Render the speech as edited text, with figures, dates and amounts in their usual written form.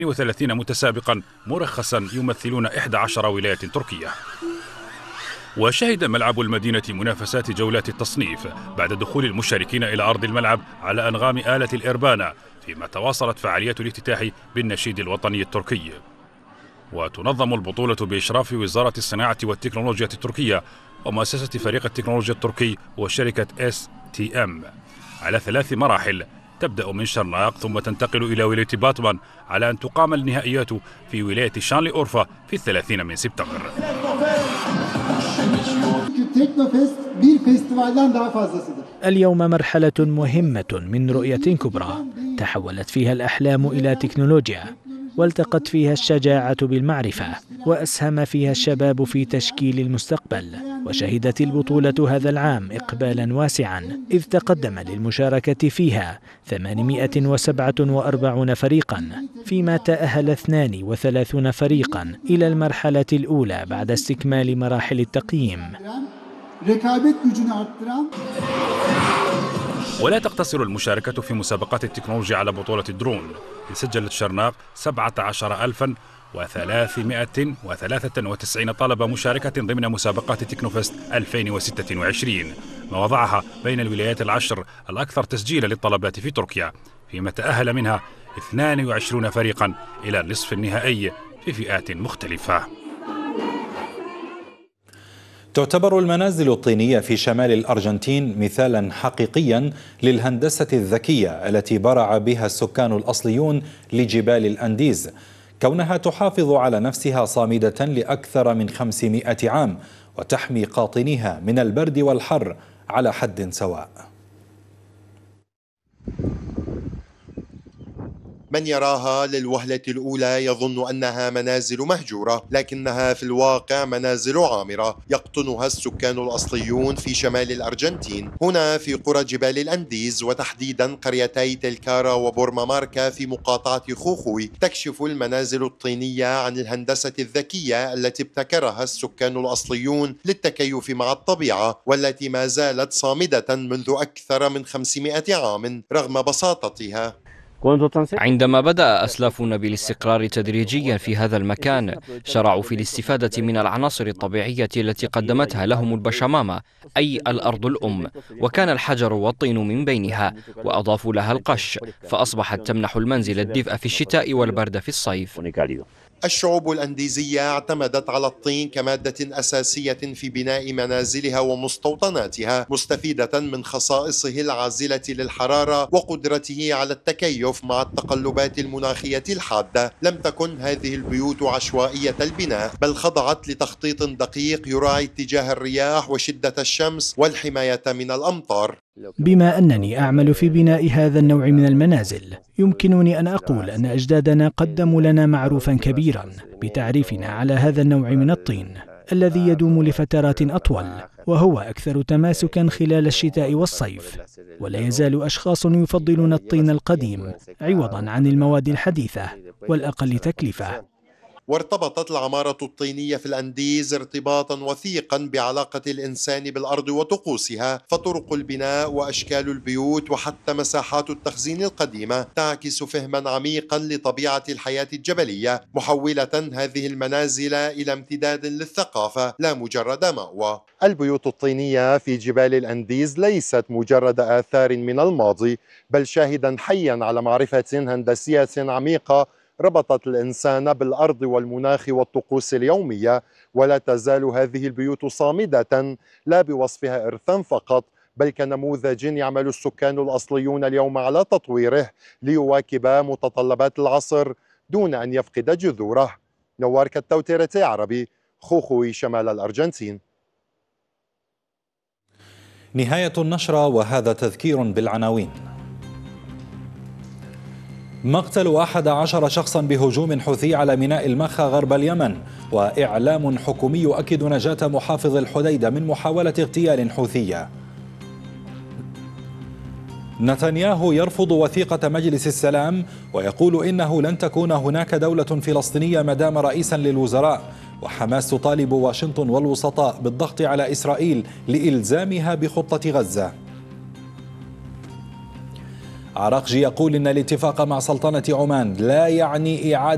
32 متسابقا مرخصا يمثلون 11 ولاية تركية. وشهد ملعب المدينة منافسات جولات التصنيف بعد دخول المشاركين إلى أرض الملعب على أنغام آلة الإربانا، فيما تواصلت فعاليات الافتتاح بالنشيد الوطني التركي. وتنظم البطولة بإشراف وزارة الصناعة والتكنولوجيا التركية ومؤسسة فريق التكنولوجيا التركي وشركة STM على 3 مراحل، تبدأ من شرناق ثم تنتقل إلى ولاية باتمان، على أن تقام النهائيات في ولاية شانلي أورفا في 30 من سبتمبر. اليوم مرحلة مهمة من رؤية كبرى تحولت فيها الأحلام إلى تكنولوجيا، والتقت فيها الشجاعة بالمعرفة، وأسهم فيها الشباب في تشكيل المستقبل. وشهدت البطولة هذا العام إقبالا واسعا، إذ تقدم للمشاركة فيها 847 فريقا، فيما تأهل 32 فريقا إلى المرحلة الأولى بعد استكمال مراحل التقييم. ولا تقتصر المشاركة في مسابقات التكنولوجيا على بطولة الدرون، سجلت شرناق 17393 طلبة مشاركة ضمن مسابقات تكنوفست 2026، ما وضعها بين الولايات العشر الأكثر تسجيلا للطلبات في تركيا، فيما تأهل منها 22 فريقا إلى النصف النهائي في فئات مختلفة. تعتبر المنازل الطينية في شمال الأرجنتين مثالا حقيقيا للهندسة الذكية التي برع بها السكان الأصليون لجبال الأنديز، كونها تحافظ على نفسها صامدة لأكثر من 500 عام وتحمي قاطنيها من البرد والحر على حد سواء. من يراها للوهلة الأولى يظن أنها منازل مهجورة، لكنها في الواقع منازل عامرة يقطنها السكان الأصليون في شمال الأرجنتين، هنا في قرى جبال الأنديز، وتحديدا قريتي تلكارا وبورماماركا في مقاطعة خوخوي. تكشف المنازل الطينية عن الهندسة الذكية التي ابتكرها السكان الأصليون للتكيف مع الطبيعة، والتي ما زالت صامدة منذ أكثر من 500 عام رغم بساطتها. عندما بدأ أسلافنا بالاستقرار تدريجيا في هذا المكان، شرعوا في الاستفادة من العناصر الطبيعية التي قدمتها لهم البشمامة، أي الأرض الأم، وكان الحجر والطين من بينها، وأضافوا لها القش، فأصبحت تمنح المنزل الدفء في الشتاء والبرد في الصيف. الشعوب الأنديزية اعتمدت على الطين كمادة أساسية في بناء منازلها ومستوطناتها، مستفيدة من خصائصه العازلة للحرارة وقدرته على التكيف مع التقلبات المناخية الحادة. لم تكن هذه البيوت عشوائية البناء، بل خضعت لتخطيط دقيق يراعي اتجاه الرياح وشدة الشمس والحماية من الأمطار. بما أنني أعمل في بناء هذا النوع من المنازل، يمكنني أن أقول أن أجدادنا قدموا لنا معروفا كبيرا بتعريفنا على هذا النوع من الطين الذي يدوم لفترات أطول، وهو أكثر تماسكا خلال الشتاء والصيف. ولا يزال أشخاص يفضلون الطين القديم عوضا عن المواد الحديثة والأقل تكلفة. وارتبطت العمارة الطينية في الأنديز ارتباطا وثيقا بعلاقة الإنسان بالأرض وطقوسها، فطرق البناء وأشكال البيوت وحتى مساحات التخزين القديمة تعكس فهما عميقا لطبيعة الحياة الجبلية، محولة هذه المنازل إلى امتداد للثقافة لا مجرد مأوى. البيوت الطينية في جبال الأنديز ليست مجرد آثار من الماضي، بل شاهدا حيا على معرفة هندسية عميقة ربطت الإنسان بالأرض والمناخ والطقوس اليومية. ولا تزال هذه البيوت صامدة لا بوصفها إرثا فقط، بل كنموذج يعمل السكان الأصليون اليوم على تطويره ليواكب متطلبات العصر دون أن يفقد جذوره. نوار كالتوتيرتي عربي، خوخوي، شمال الأرجنتين. نهاية النشرة، وهذا تذكير بالعناوين. مقتل 11 شخصا بهجوم حوثي على ميناء المخا غرب اليمن، وإعلام حكومي يؤكد نجاة محافظ الحديدة من محاولة اغتيال حوثية. نتنياهو يرفض وثيقة مجلس السلام ويقول إنه لن تكون هناك دولة فلسطينية ما دام رئيسا للوزراء، وحماس تطالب واشنطن والوسطاء بالضغط على إسرائيل لإلزامها بخطة غزة. عراقجي يقول إن الاتفاق مع سلطنة عمان لا يعني إعادة